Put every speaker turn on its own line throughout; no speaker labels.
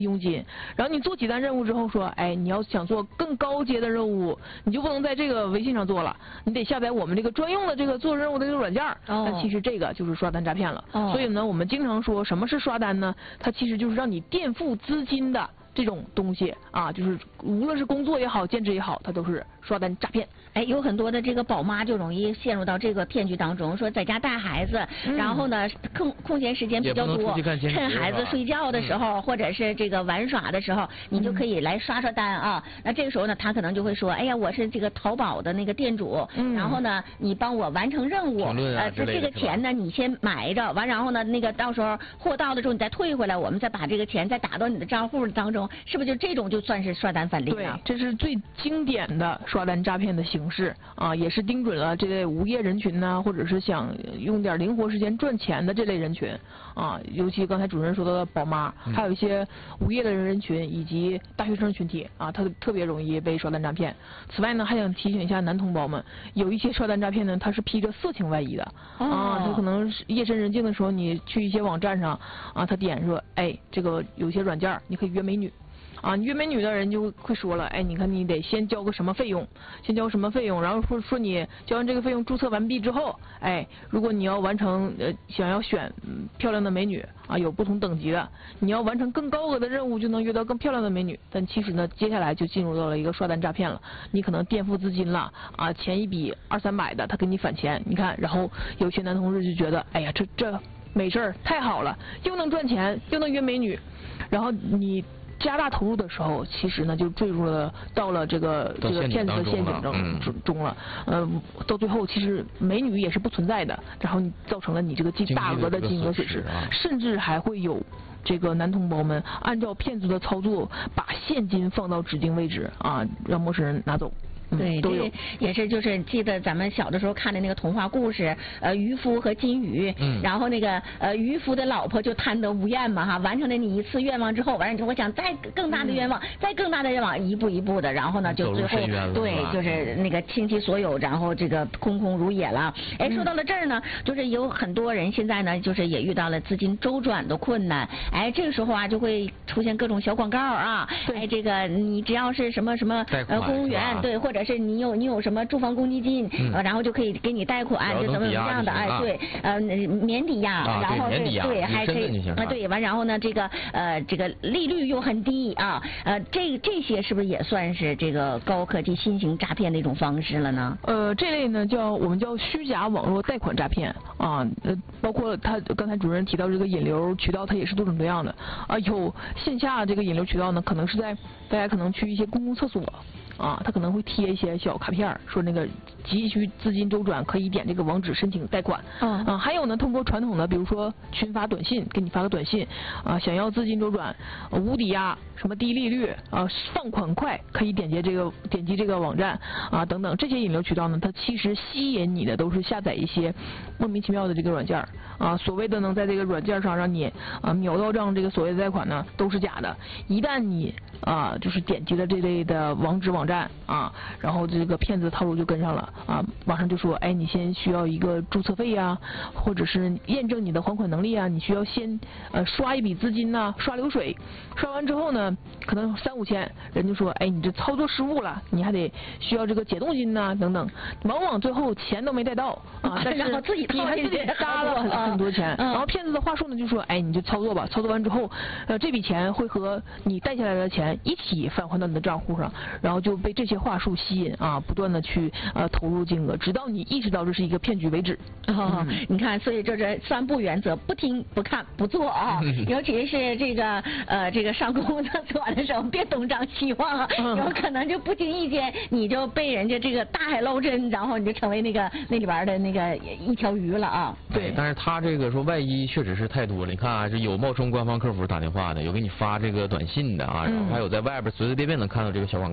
佣金，然后你做几单任务之后说，哎，你要想做更高阶的任务，你就不能在这个微信上做了，你得下载我们这个专用的这个做任务的这个软件。但其实这个就是刷单诈骗了。所以呢，我们经常说什么是刷单呢？它其实就是让你垫付资金的这种东西啊，就是无论是工作也好，兼职也好，它都是刷单诈骗。
哎，有很多的这个宝妈就容易陷入到这个骗局当中，说在家带孩子，然后呢空闲时间比较多，趁孩子睡觉的时候，或者是这个玩耍的时候，你就可以来刷刷单啊。那这个时候呢，他可能就会说，哎呀，我是这个淘宝的那个店主，然后呢，你帮我完成任务，这个钱呢你先买着，完然后呢那个到时候货到的时候你再退回来，我们再把这个钱再打到你的账户当中，是不是就这种就算是刷单返利啊？
对，这是最经典的刷单诈骗的形式啊，也是盯准了这类无业人群呢，或者是想用点灵活时间赚钱的这类人群啊，尤其刚才主任说到的宝妈，还有一些无业的人群以及大学生群体啊，他特别容易被刷单诈骗。此外呢，还想提醒一下男同胞们，有一些刷单诈骗呢，它是披着色情外衣的啊，他可能是夜深人静的时候，你去一些网站上啊，他点说，哎，这个有些软件你可以约美女。啊，你约美女的人就会说了，哎，你看你得先交个什么费用，然后说你交完这个费用注册完毕之后，哎，如果你要完成想要选漂亮的美女啊，有不同等级的，你要完成更高额的任务就能约到更漂亮的美女，但其实呢，接下来就进入到了一个刷单诈骗了，你可能垫付资金了啊，前一笔200-300的，他给你返钱，你看，然后有些男同事就觉得，哎呀，这没事儿，太好了，又能赚钱，又能约美女，然后你加大投入的时候，其实呢就坠入了到了这个骗子的陷阱中了。到最后其实美女也是不存在的，然后你造成了你这个大额的金额损失，甚至还会有这个男同胞们按照骗子的操作，把现金放到指定位置啊，让陌生人拿走。
对，这也是就是记得咱们小的时候看的那个童话故事，渔夫和金鱼，然后那个渔夫的老婆就贪得无厌嘛哈，完成了你一次愿望之后，完了我想再更大的愿望，再更大的愿望，一步一步的，然后呢就最后对，就是那个倾其所有，然后这个空空如也了。哎，说到了这儿呢，就是有很多人现在呢，就是也遇到了资金周转的困难，哎，这个时候啊就会出现各种小广告啊，哎，这个你只要是什么什么公务员，对，或者是你有什么住房公积金，然后就可以给你贷款，就怎么样的，哎，对，免抵押，然后对，还可以对，完然后呢，这个利率又很低啊，这些是不是也算是这个高科技新型诈骗的一种方式了呢？
这类呢我们叫虚假网络贷款诈骗啊，包括他刚才主任提到这个引流渠道，它也是多种多样的啊，有线下这个引流渠道呢，可能是在大家可能去一些公共厕所。啊，他可能会贴一些小卡片，说那个急需资金周转，可以点这个网址申请贷款。还有呢，通过传统的，比如说群发短信，给你发个短信，想要资金周转，无抵押，什么低利率，放款快，可以点击这个网站啊等等，这些引流渠道呢，它其实吸引你的都是下载一些莫名其妙的这个软件啊，所谓的能在这个软件上让你秒到账这个所谓的贷款呢，都是假的。一旦你就是点击了这类的网站啊，然后这个骗子的套路就跟上了啊，网上就说，哎，你先需要一个注册费呀，或者是验证你的还款能力啊，你需要先刷一笔资金呐，刷流水，刷完之后呢，可能3-5千，人就说，哎，你这操作失误了，你还得需要这个解冻金呐等等，往往最后钱都没带到啊，但是你还自己搭了很多钱，然后骗子的话术呢就说，哎，你就操作吧，操作完之后，这笔钱会和你贷下来的钱一起返还到你的账户上，然后就被这些话术吸引啊，不断的去投入金额，直到你意识到这是一个骗局为止。
你看，所以就是3不原则：不听、不看、不做啊。尤其是这个上公共厕所的时候，别东张西望，有可能就不经意间你就被人家这个大海捞针，然后你就成为那里边的那个一条鱼了啊。
对，但是他这个说万一确实是太多了，你看啊，有冒充官方客服打电话的，有给你发这个短信的啊，然后还有在外边随随便便能看到这个小广告的，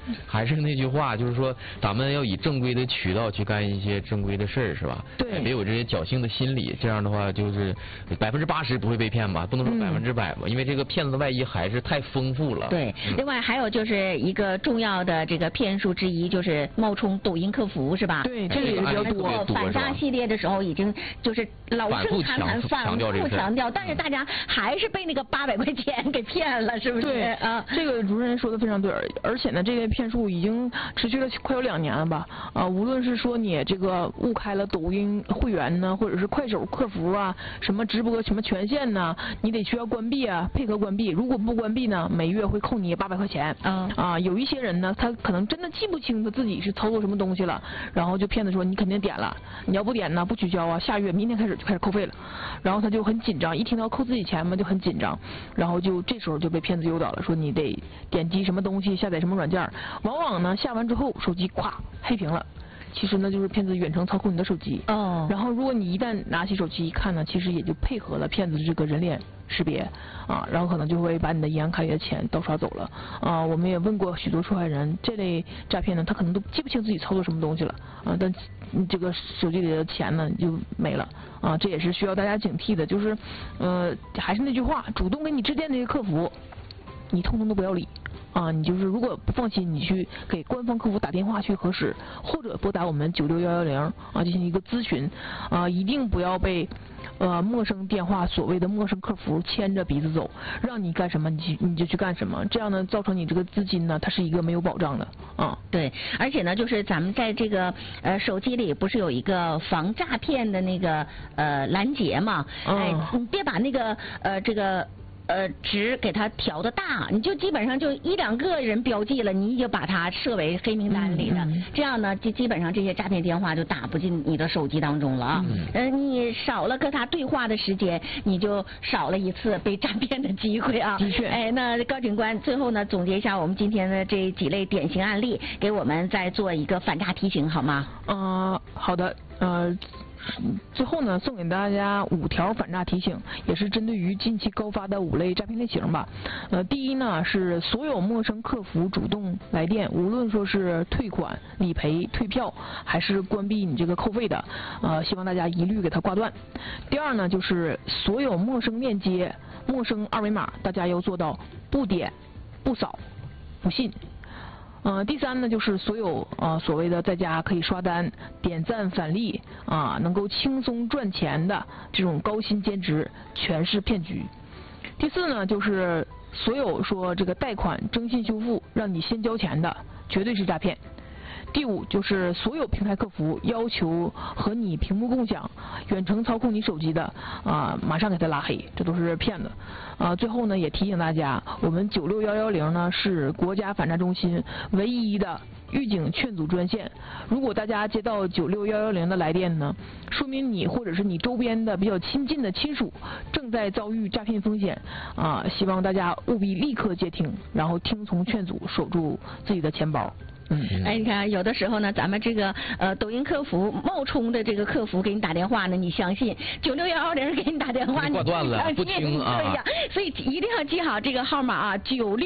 还是那句话，就是说咱们要以正规的渠道去干一些正规的事儿，是吧？
对，
别有这些侥幸的心理，这样的话就是80%不会被骗吧？不能说100%吧，因为这个骗子的外衣还是太丰富了。
对，另外还有就是一个重要的这个骗术之一，就是冒充抖音客服，是吧？
对，这个也是比较多。
反诈系列的时候已经就是老生常谈，反复强调，但是大家还是被那个800块钱给骗了，是不是？
对啊，这个主持人说的非常对，而且呢，这个骗术已经持续了快有2年了吧？无论是说你这个误开了抖音会员呢，或者是快手客服啊，什么直播什么权限呢，你得需要关闭啊，配合关闭。如果不关闭呢，每月会扣你800块钱。有一些人呢，他可能真的记不清他自己是操作什么东西了，然后就骗子说你肯定点了，你要不点呢，不取消啊，下月明天开始就开始扣费了，然后他就很紧张，一听到扣自己钱嘛就很紧张，然后就这时候就被骗子诱导了，说你得点击什么东西，下载什么软件，往往呢下完之后手机咵黑屏了。其实呢，就是骗子远程操控你的手机。然后如果你一旦拿起手机一看呢，其实也就配合了骗子的这个人脸识别然后可能就会把你的银行卡里的钱盗刷走了。我们也问过许多受害人，这类诈骗呢，他可能都记不清自己操作什么东西了但这个手机里的钱呢就没了这也是需要大家警惕的。就是还是那句话，主动给你致电那些客服，你通通都不要理。你就是如果不放心，你去给官方客服打电话去核实，或者拨打我们96110进行一个咨询一定不要被陌生电话所谓的陌生客服牵着鼻子走，让你干什么你就去干什么，这样呢造成你这个资金呢它是一个没有保障的
对，而且呢就是咱们在这个手机里不是有一个防诈骗的那个拦截嘛？你别把那个这个值给它调的大，你就基本上就1、2个人标记了，你就把它设为黑名单里的，这样呢就基本上这些诈骗电话就打不进你的手机当中了你少了跟他对话的时间，你就少了一次被诈骗的机会
的确。
那高警官最后呢总结一下我们今天的这几类典型案例，给我们再做一个反诈提醒好吗？
好的。最后呢，送给大家5条反诈提醒，也是针对于近期高发的5类诈骗类型吧。第一呢是所有陌生客服主动来电，无论说是退款、理赔、退票，还是关闭你这个扣费的，希望大家一律给它挂断。第二呢就是所有陌生链接、陌生二维码，大家要做到不点、不扫、不信。第三呢，就是所有所谓的在家可以刷单、点赞返利能够轻松赚钱的这种高薪兼职，全是骗局。第四呢，就是所有说这个贷款征信修复让你先交钱的，绝对是诈骗。第5就是所有平台客服要求和你屏幕共享、远程操控你手机的马上给他拉黑，这都是骗子。最后呢，也提醒大家，我们96110呢是国家反诈中心唯一的预警劝阻专线。如果大家接到96110的来电呢，说明你或者是你周边的比较亲近的亲属正在遭遇诈骗风险希望大家务必立刻接听，然后听从劝阻，守住自己的钱包。
你看有的时候呢，咱们这个抖音客服冒充的这个客服给你打电话呢，你相信？96110给你打电话，
你挂断了，不听
对呀，所以一定要记好这个号码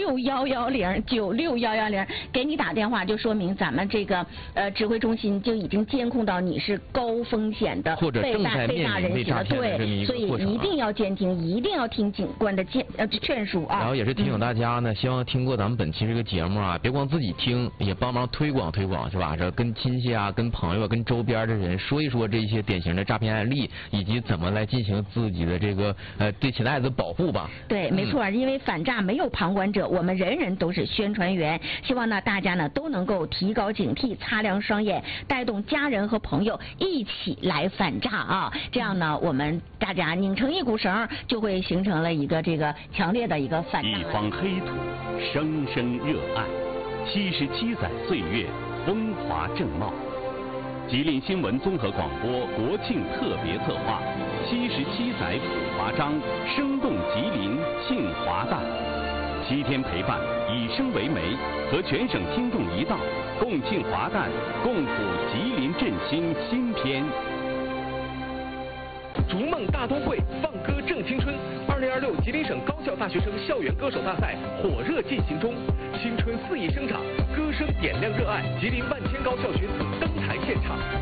96110，96110给你打电话，就说明咱们这个指挥中心就已经监控到你是高风险的
或者正在
被诈人群了，对，所以一定要监听，一定要听警官的劝说
然后也是提醒大家呢，希望听过咱们本期这个节目别光自己听，也帮忙推广推广，是吧？这跟亲戚跟朋友跟周边的人说一说这些典型的诈骗案例，以及怎么来进行自己的这个对亲爱的保护吧。
对，没错，因为反诈没有旁观者，我们人人都是宣传员。希望呢大家呢都能够提高警惕，擦亮双眼，带动家人和朋友一起来反诈这样呢我们大家拧成一股绳，就会形成了一个这个强烈的一个反诈。
一方黑土，声声热爱。77载岁月，风华正茂。吉林新闻综合广播国庆特别策划，77载普华章，生动吉林庆华诞。7天陪伴，以声为媒，和全省听众一道，共庆华诞，共谱吉林振兴新篇。
逐梦大都会，放歌正青春。2026吉林省高校校大学生校园歌手大赛火热进行中，青春肆意生长，歌声点亮热爱。吉林万千高校学子登台现场。